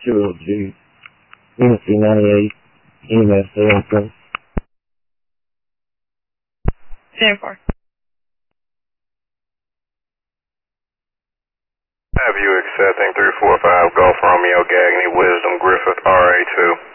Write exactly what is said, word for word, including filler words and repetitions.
two O G, Unity ninety-eight, E M S seven. ten four. Have you accepting three four five Golf Romeo Gagney Wisdom Griffith R A two?